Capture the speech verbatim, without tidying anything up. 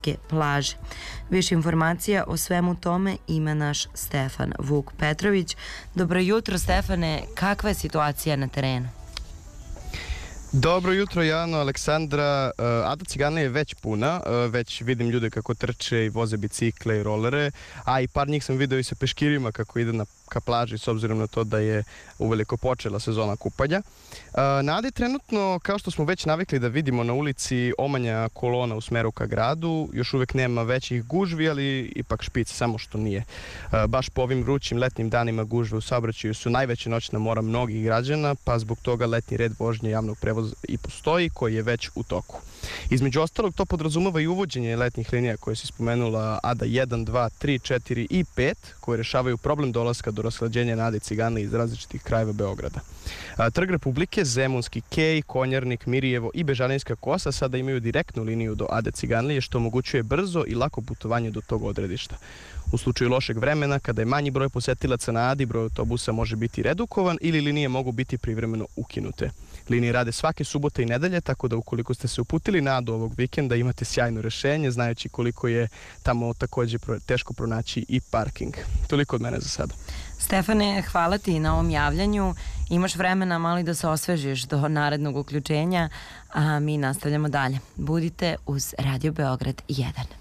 plaže. Više informacija o svemu tome ima naš Stefan Vuk Petrović. Dobro jutro, Stefane, kakva je situacija na terenu? Dobro jutro, Jano, Aleksandra. Ada Ciganlija je već puna, već vidim ljude kako trče i voze bicikle i rolere, a i par njih sam video i sa peškirima kako ide na ka plaži s obzirom na to da je uveliko počela sezona kupanja. Na Adi trenutno, kao što smo već navikli da vidimo na ulici, omanja kolona u smeru ka gradu, još uvek nema većih gužvi, ali ipak špice, samo što nije. Baš po ovim vrućim letnjim danima gužve u saobraćaju su najveća noćna mora mnogih građana, pa zbog toga letnji red vožnje javnog prevoza i postoji, koji je već u toku. Između ostalog, to podrazumeva i uvođenje letnjih linija koje si spomenula, Ada jedan, dva, tri, četiri i pet, koje rešavaju problem dolaska do rashlađenja na Adi Ciganlije iz različitih krajeva Beograda. Trg Republike, Zemunski kej, Konjarnik, Mirijevo i Bežanijska kosa sada imaju direktnu liniju do Ade Ciganlije, što omogućuje brzo i lako putovanje do tog odredišta. U slučaju lošeg vremena, kada je manji broj posetilaca na Adi, broj autobusa može biti redukovan ili linije mogu biti privremeno ukinute. Linije rade svake subote i nedelje, tako da ukoliko ste se uputili na Adu ovog vikenda imate sjajno rešenje, znajući koliko je tamo takođe teško pronaći i parking. Toliko od mene za sada. Stefane, hvala ti na ovom javljanju. Imaš vremena malo da se osvežiš do narednog uključenja, a mi nastavljamo dalje. Budite uz Radio Beograd jedan.